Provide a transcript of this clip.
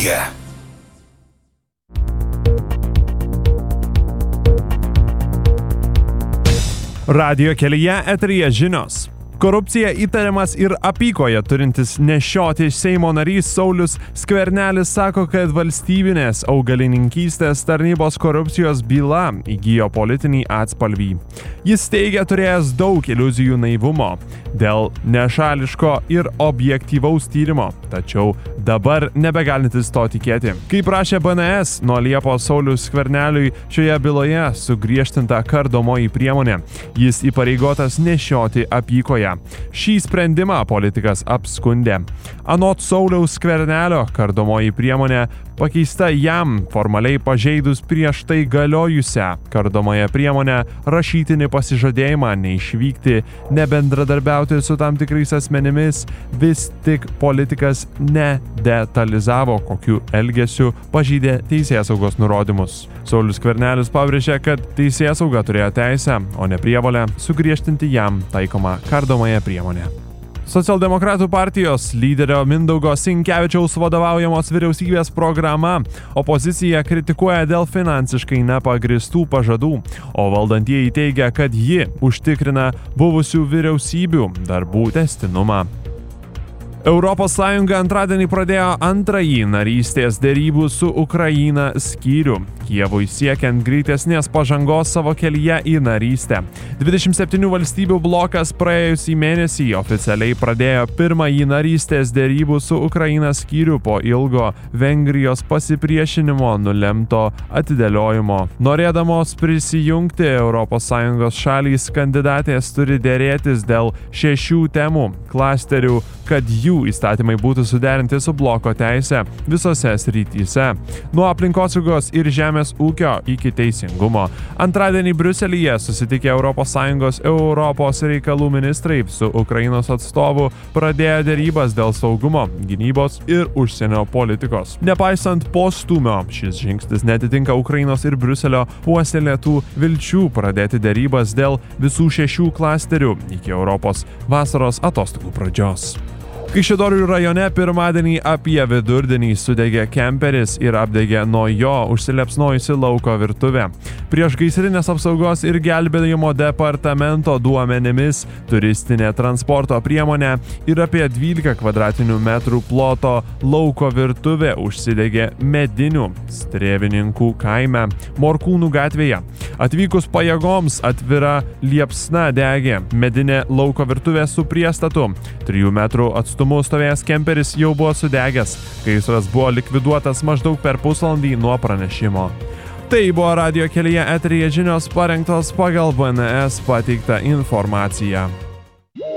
kelyje. Radijo kelyje eteryje žinios. Korupcija įtariamas ir apykoje turintis nešioti Seimo narys Saulius Skvernelis sako, kad valstybinės augalininkystės tarnybos korupcijos byla įgijo politinį atspalvį. Jis teigia turėjęs daug iliuzijų naivumo dėl nešališko ir objektyvaus tyrimo, tačiau dabar nebegalintis to tikėti. Kaip prašė BNS, nuo Liepos Saulius Skverneliui šioje byloje sugriežtinta kardomoji priemonė. Jis įpareigotas nešioti apykoje. Šį sprendimą politikas apskundė. Anot Sauliaus Skvernelio kardomoji priemonė pakeista jam formaliai pažeidus prieš tai galiojusią kardomąją priemonę rašytinį pasižadėjimą neišvykti, nebendradarbiauti su tam tikrais asmenimis, vis tik politikas nedetalizavo, kokiu elgesiu pažeidė teisėsaugos nurodymus. Saulius Skvernelis pabrėžė, kad teisėsauga turėjo teisę, o ne prievolę sugriežtinti jam taikomą kardomąją priemonę. Socialdemokratų partijos lyderio Mindaugo Sinkevičiaus vadovaujamos vyriausybės programa opozicija kritikuoja dėl finansiškai nepagristų pažadų, o valdantieji teigia, kad ji užtikrina buvusių vyriausybių darbų tęstinumą. Europos Sąjunga antradienį pradėjo antrąjį narystės derybų su Ukraina skyrių, Kijevui siekiant greitesnės pažangos savo kelyje į narystę. 27 valstybių blokas praėjusį mėnesį oficialiai pradėjo pirmąjį narystės derybų su Ukraina skyrių po ilgo Vengrijos pasipriešinimo nulemto atidėliojimo. Norėdamos prisijungti, Europos Sąjungos šalys kandidatės turi dėrėtis dėl 6 temų klasterių, kad jų įstatymai būtų suderinti su bloko teise visose srityse, nuo aplinkosaugos ir žemės ūkio iki teisingumo. Antradienį Briuselyje susitikę ES Europos reikalų ministrai su Ukrainos atstovu pradėjo derybas dėl saugumo, gynybos ir užsienio politikos. Nepaisant postūmio, šis žingsnis netitinka Ukrainos ir Briuselio puoselėtų vilčių pradėti derybas dėl visų 6 klasterių iki Europos vasaros atostogų pradžios. Kaišiadorių rajone pirmadienį apie vidurdienį sudegė kemperis ir apdegė nuo jo užsilepsnojusi lauko virtuvė. Priešgaisrinės apsaugos ir gelbėjimo departamento duomenimis turistinė transporto priemonė ir apie 12 kvadratinių metrų ploto lauko virtuvė užsidegė Medinių Strėvininkų kaime Morkūnų gatvėje. Atvykus pajėgoms atvira liepsna degė medinė lauko virtuvė su priestatu. 3 metrų atstumu stovėjęs kemperis jau buvo sudegęs. Gaisras buvo likviduotas maždaug per pusvalandį nuo pranešimo. Tai buvo radijo kelyje eteryje žinios parengtos pagal BNS pateiktą informaciją.